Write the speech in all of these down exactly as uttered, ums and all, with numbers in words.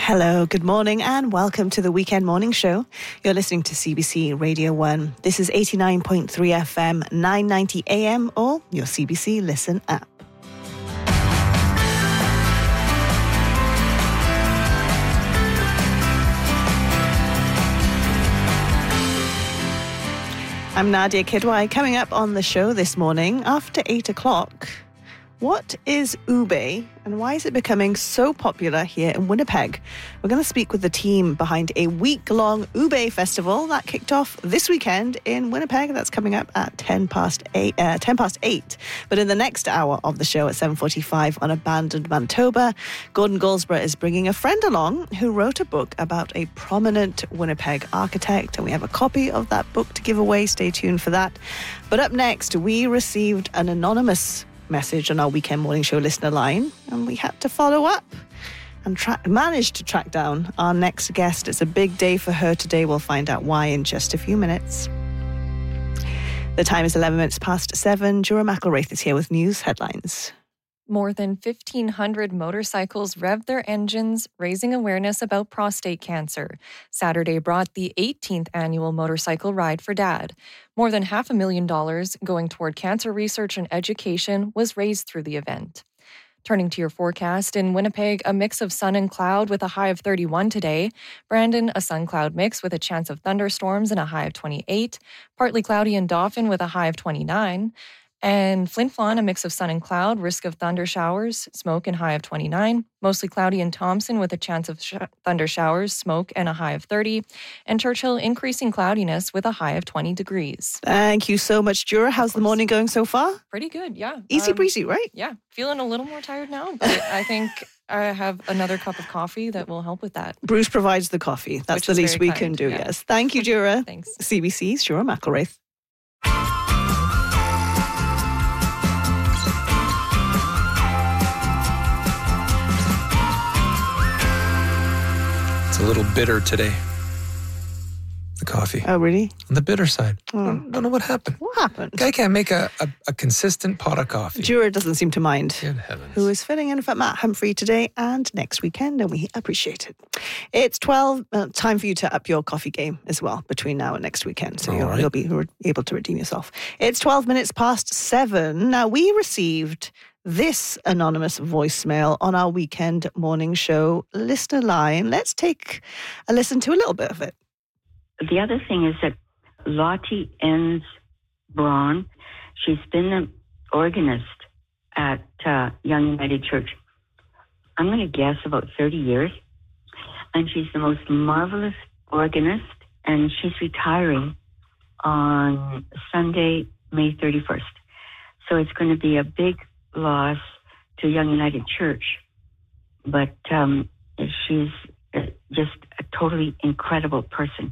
Hello, good morning and welcome to the Weekend Morning Show. You're listening to C B C Radio one. This is eighty-nine point three F M, nine ninety A M or your C B C Listen app. I'm Nadia Kidwai. Coming up on the show this morning after eight o'clock, what is ube and why is it becoming so popular here in Winnipeg? We're going to speak with the team behind a week-long ube festival that kicked off this weekend in Winnipeg. That's coming up at ten past eight. Uh, ten past eight. But in the next hour of the show at seven forty-five on Abandoned Manitoba, Gordon Goldsborough is bringing a friend along who wrote a book about a prominent Winnipeg architect, and we have a copy of that book to give away. Stay tuned for that. But up next, we received an anonymous message on our Weekend Morning Show listener line, and we had to follow up and tra- managed to track down our next guest. It's a big day for her today. We'll find out why in just a few minutes. The time is eleven minutes past seven. Jura McElraith is here with news headlines. More than fifteen hundred motorcycles revved their engines, raising awareness about prostate cancer. Saturday brought the eighteenth annual Motorcycle Ride for Dad. More than half a million dollars going toward cancer research and education was raised through the event. Turning to your forecast, in Winnipeg, a mix of sun and cloud with a high of thirty-one today. Brandon, a sun-cloud mix with a chance of thunderstorms and a high of twenty-eight. Partly cloudy in Dauphin with a high of twenty-nine. And Flin Flon, a mix of sun and cloud, risk of thunder showers, smoke and high of twenty-nine. Mostly cloudy in Thompson with a chance of sh- thunder showers, smoke and a high of thirty. And Churchill, increasing cloudiness with a high of twenty degrees. Thank you so much, Jura. How's the morning going so far? Pretty good, yeah. Easy um, breezy, right? Yeah. Feeling a little more tired now, but I think I have another cup of coffee that will help with that. Bruce provides the coffee. That's Which the is least very we kind, can do, yeah. yes. Thank you, Jura. Thanks. C B C's Jura McElraith. It's a little bitter today, the coffee. Oh, really? On the bitter side. Oh. I don't, don't know what happened. What happened? Guy can't make a, a, a consistent pot of coffee. Jura doesn't seem to mind. Good heavens. Who is filling in for Matt Humphrey today and next weekend, and we appreciate it. It's twelve, uh, time for you to up your coffee game as well between now and next weekend, so All you'll, right. you'll be re- able to redeem yourself. It's twelve minutes past seven. Now, we received this anonymous voicemail on our Weekend Morning Show listener line. Let's take a listen to a little bit of it. The other thing is that Lottie Enns Braun, she's been the organist at uh, Young United Church, I'm going to guess about thirty years. And she's the most marvelous organist, and she's retiring on Sunday, May thirty-first. So it's going to be a big loss to Young United Church. But um, she's just a totally incredible person.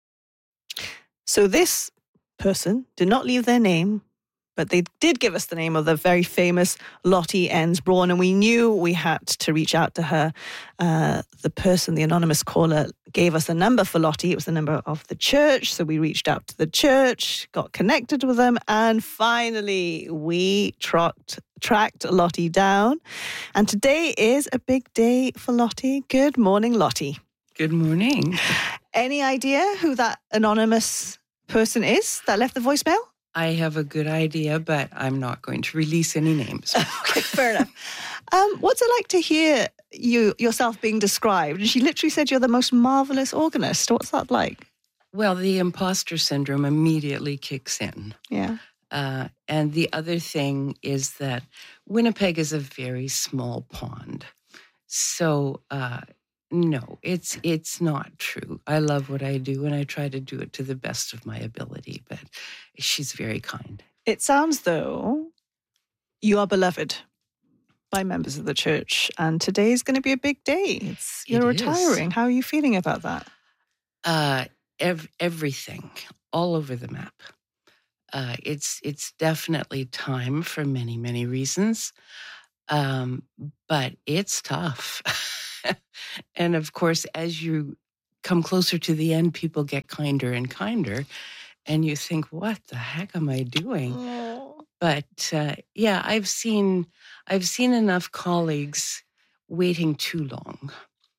So this person did not leave their name, but they did give us the name of the very famous Lottie Enns Braun, and we knew we had to reach out to her. Uh, the person, the anonymous caller, gave us a number for Lottie. It was the number of the church, so we reached out to the church, got connected with them, and finally we tracked, tracked Lottie down. And today is a big day for Lottie. Good morning, Lottie. Good morning. Any idea who that anonymous person is that left the voicemail? I have a good idea, but I'm not going to release any names. Okay, fair enough. Um, what's it like to hear you yourself being described? And she literally said you're the most marvelous organist. What's that like? Well, the imposter syndrome immediately kicks in. Yeah. Uh, and the other thing is that Winnipeg is a very small pond. So, uh, no, it's it's not true. I love what I do, and I try to do it to the best of my ability, but she's very kind. It sounds though you are beloved by members of the church, and today is going to be a big day. It's you're It is. retiring. How are you feeling about that? Uh, ev- everything, all over the map. Uh, it's it's definitely time for many, many reasons, um, but it's tough. And of course, as you come closer to the end, people get kinder and kinder, and you think, "What the heck am I doing?" Oh. But uh, yeah, I've seen I've seen enough colleagues waiting too long.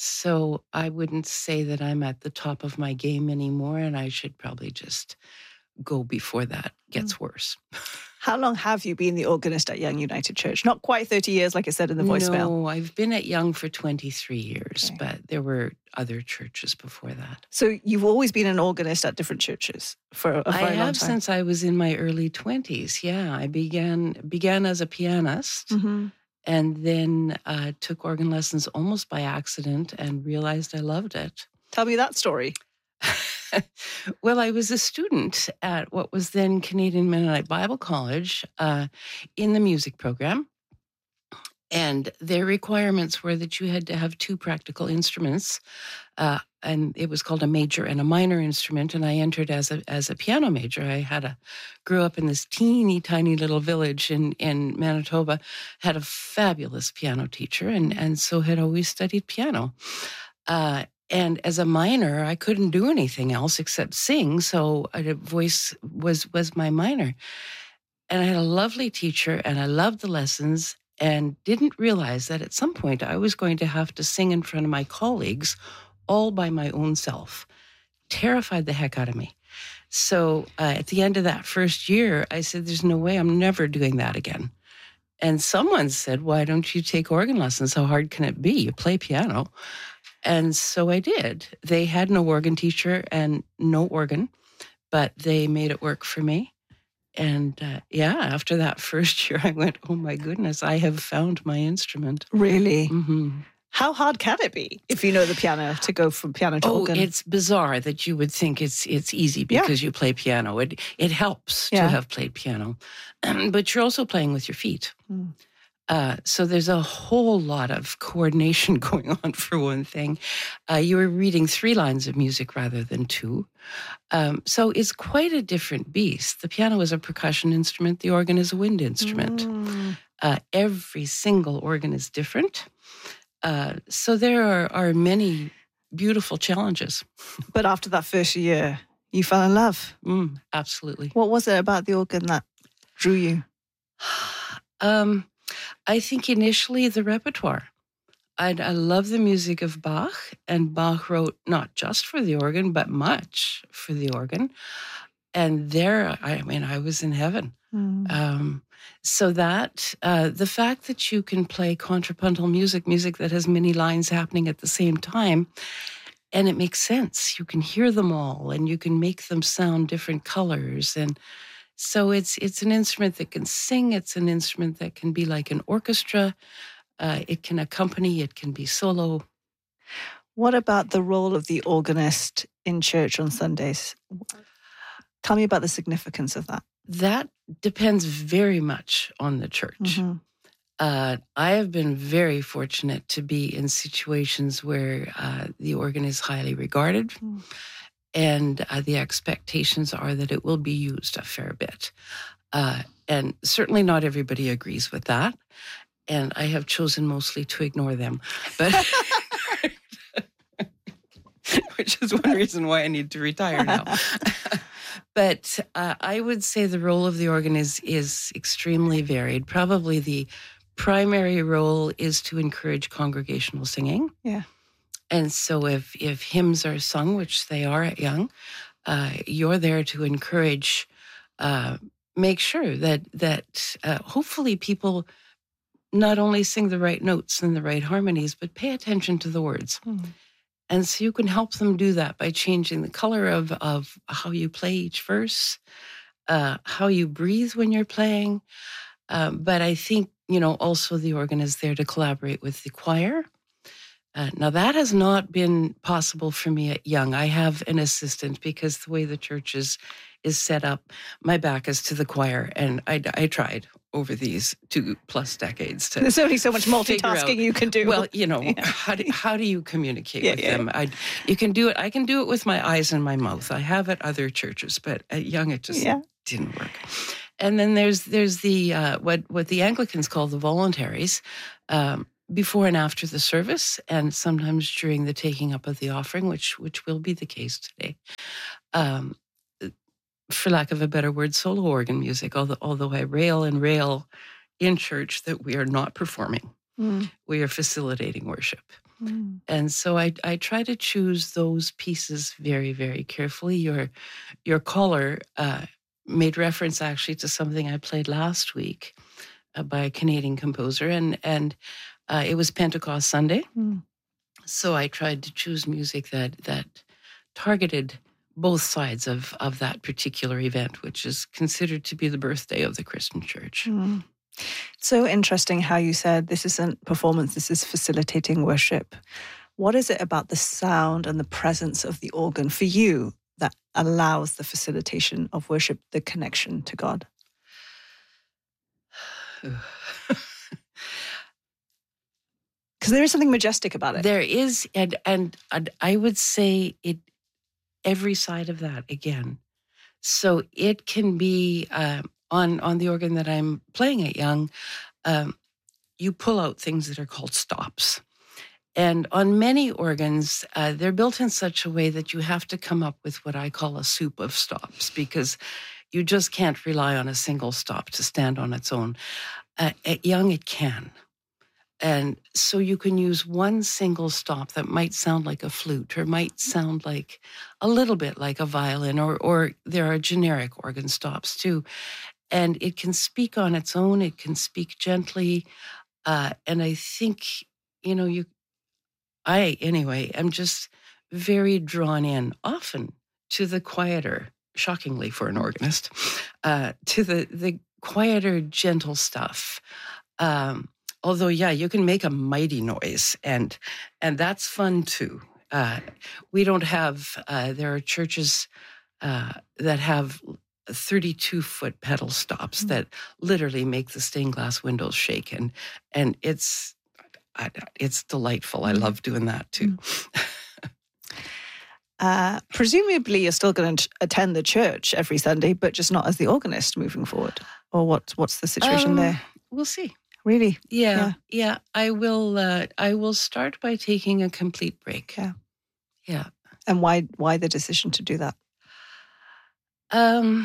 So I wouldn't say that I'm at the top of my game anymore, and I should probably just go before that gets mm. worse. How long have you been the organist at Young United Church? Not quite thirty years, like I said in the voicemail. No, I've been at Young for twenty-three years, okay. but there were other churches before that. So you've always been an organist at different churches for a very I long time? have since I was in my early twenties, yeah. I began began as a pianist mm-hmm. and then uh, took organ lessons almost by accident and realized I loved it. Tell me that story. Well, I was a student at what was then Canadian Mennonite Bible College uh, in the music program. And their requirements were that you had to have two practical instruments. Uh, and it was called a major and a minor instrument. And I entered as a as a piano major. I had a grew up in this teeny tiny little village in, in Manitoba, had a fabulous piano teacher, and, and so had always studied piano. Uh, And as a minor, I couldn't do anything else except sing, so a voice was was my minor. And I had a lovely teacher, and I loved the lessons, and didn't realize that at some point I was going to have to sing in front of my colleagues all by my own self. Terrified the heck out of me. So uh, at the end of that first year, I said, there's no way, I'm never doing that again. And someone said, why don't you take organ lessons? How hard can it be? You play piano. And so I did. They had no organ teacher and no organ, but they made it work for me. And uh, yeah, after that first year, I went, oh my goodness, I have found my instrument. Really? Mm-hmm. How hard can it be if you know the piano to go from piano to oh, organ? It's bizarre that you would think it's it's easy because yeah. you play piano. It it helps yeah. to have played piano, but you're also playing with your feet. Mm. Uh, so there's a whole lot of coordination going on for one thing. Uh, you were reading three lines of music rather than two. Um, so it's quite a different beast. The piano is a percussion instrument. The organ is a wind instrument. Mm. Uh, every single organ is different. Uh, so there are, are many beautiful challenges. But after that first year, you fell in love. Mm, absolutely. What was it about the organ that drew you? um, I think initially the repertoire. I, I love the music of Bach, and Bach wrote not just for the organ, but much for the organ. And there, I mean, I was in heaven. Mm. Um, so that, uh, the fact that you can play contrapuntal music, music that has many lines happening at the same time, and it makes sense. You can hear them all, and you can make them sound different colors. And so it's it's an instrument that can sing. It's an instrument that can be like an orchestra. Uh, it can accompany. It can be solo. What about the role of the organist in church on Sundays? Tell me about the significance of that. That depends very much on the church. Mm-hmm. Uh, I have been very fortunate to be in situations where uh, the organ is highly regarded. Mm. And uh, the expectations are that it will be used a fair bit. Uh, and certainly not everybody agrees with that. And I have chosen mostly to ignore them. But which is one reason why I need to retire now. But uh, I would say the role of the organ is, is extremely varied. Probably the primary role is to encourage congregational singing. Yeah. And so if, if hymns are sung, which they are at Young, uh, you're there to encourage, uh, make sure that, that uh, hopefully people not only sing the right notes and the right harmonies, but pay attention to the words. Mm. And so you can help them do that by changing the color of, of how you play each verse, uh, how you breathe when you're playing. Um, but I think, you know, also the organ is there to collaborate with the choir. Uh, now, that has not been possible for me at Young. I have an assistant because the way the church is, is set up, my back is to the choir. And I, I tried over these two plus decades to There's only so much multitasking you can do. Well, you know, yeah. how, do, how do you communicate yeah, with yeah. them? I, you can do it. I can do it with my eyes and my mouth. I have at other churches, but at Young, it just yeah. didn't work. And then there's there's the uh, what what the Anglicans call the voluntaries, um, before and after the service, and sometimes during the taking up of the offering, which which will be the case today. Um, for lack of a better word, solo organ music, although, although I rail and rail in church that we are not performing. Mm. We are facilitating worship. Mm. And so I, I try to choose those pieces very, very carefully. Your your caller uh, made reference actually to something I played last week uh, by a Canadian composer, and and uh, it was Pentecost Sunday. Mm. So I tried to choose music that that targeted both sides of, of that particular event, which is considered to be the birthday of the Christian Church. Mm. So interesting how you said this isn't performance, this is facilitating worship. What is it about the sound and the presence of the organ for you that allows the facilitation of worship, the connection to God? Because there is something majestic about it. There is, and, and and I would say it every side of that again. So it can be uh, on on the organ that I'm playing at Young. Um, you pull out things that are called stops, and on many organs, uh, they're built in such a way that you have to come up with what I call a soup of stops, because you just can't rely on a single stop to stand on its own. Uh, at Young, it can. And so you can use one single stop that might sound like a flute or might sound like a little bit like a violin, or, or there are generic organ stops too. And it can speak on its own. It can speak gently. Uh, and I think, you know, you, I, anyway, am just very drawn in often to the quieter, shockingly for an organist, uh, to the, the quieter, gentle stuff. Um, Although, yeah, you can make a mighty noise, and and that's fun too. Uh, we don't have, uh, there are churches uh, that have thirty-two foot pedal stops mm-hmm. that literally make the stained glass windows shake, and and it's I, it's delightful. I love doing that too. Mm-hmm. uh, presumably, you're still going to attend the church every Sunday, but just not as the organist moving forward. Or what? What's the situation um, there? We'll see. Really? Yeah, yeah. Yeah. I will. Uh, I will start by taking a complete break. Yeah. Yeah. And why? Why the decision to do that? Um.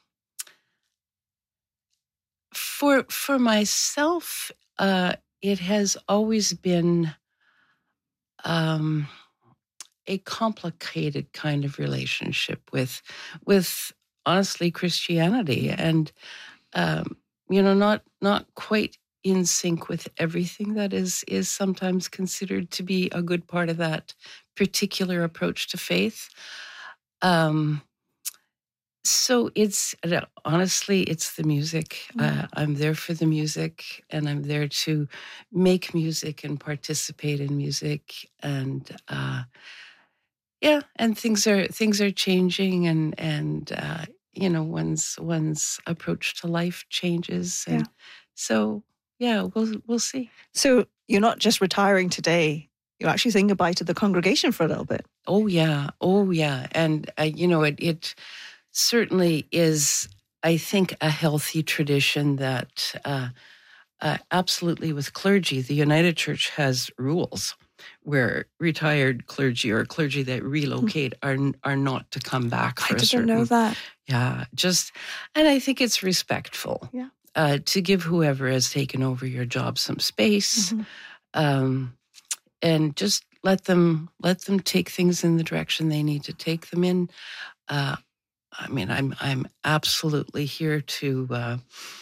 For for myself, uh, it has always been um, a complicated kind of relationship with with honestly Christianity, and um, you know, not not quite in sync with everything that is is sometimes considered to be a good part of that particular approach to faith. Um, so it's honestly, it's the music. Mm. Uh, I'm there for the music, and I'm there to make music and participate in music, and uh, yeah, and things are things are changing, and and uh, you know, one's one's approach to life changes, and yeah. so. Yeah, we'll we'll see. So you're not just retiring today; you're actually saying goodbye to the congregation for a little bit. Oh yeah, oh yeah, and uh, you know, it it certainly is. I think a healthy tradition that uh, uh, absolutely with clergy, the United Church has rules where retired clergy or clergy that relocate mm. are are not to come back for I a didn't certain. know that. Yeah, just and I think it's respectful. Yeah. Uh, to give whoever has taken over your job some space, mm-hmm. um, and just let them let them take things in the direction they need to take them in. Uh, I mean, I'm I'm absolutely here to uh,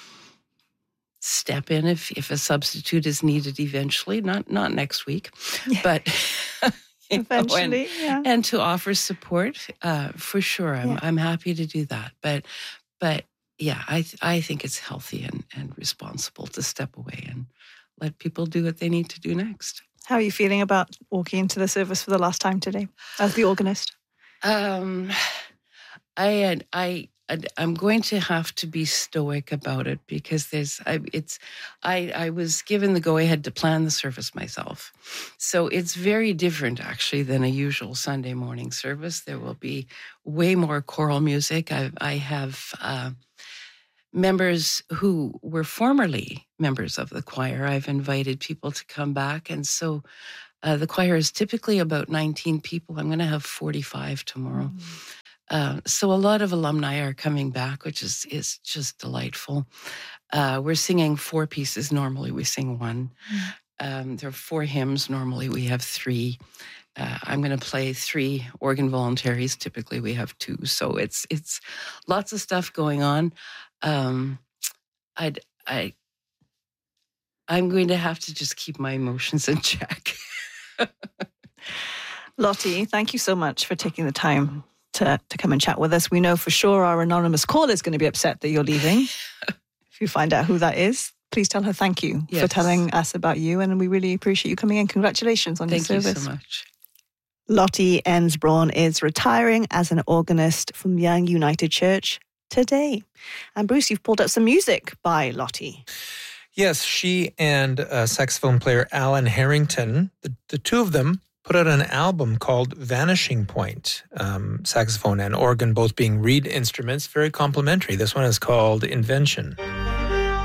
step in if if a substitute is needed eventually. Not not next week, yeah. but eventually, know, and, yeah. and to offer support uh, for sure. I'm yeah. I'm happy to do that, but but. Yeah, I th- I think it's healthy and, and responsible to step away and let people do what they need to do next. How are you feeling about walking into the service for the last time today as the organist? Um, I I I'm going to have to be stoic about it because there's I, it's I I was given the go ahead to plan the service myself, so it's very different actually than a usual Sunday morning service. There will be way more choral music. I I have. Uh, Members who were formerly members of the choir, I've invited people to come back. And so uh, the choir is typically about nineteen people. I'm going to have forty-five tomorrow. Mm. Uh, so a lot of alumni are coming back, which is, is just delightful. Uh, we're singing four pieces. Normally we sing one. Mm. Um, there are four hymns. Normally we have three. Uh, I'm going to play three organ voluntaries. Typically we have two. So it's it's lots of stuff going on. Um, I'd, I, I'm going to have to just keep my emotions in check. Lottie, thank you so much for taking the time to, to come and chat with us. We know for sure our anonymous caller is going to be upset that you're leaving. If you find out who that is, please tell her thank you yes. for telling us about you. And we really appreciate you coming in. Congratulations on thank your service. Thank you so much. Lottie Enns-Braun is retiring as an organist from Young United Church today. And Bruce, you've pulled up some music by Lottie. Yes, she and uh, saxophone player Alan Harrington, the, the two of them put out an album called Vanishing Point. Um, saxophone and organ both being reed instruments, very complementary. This one is called Invention.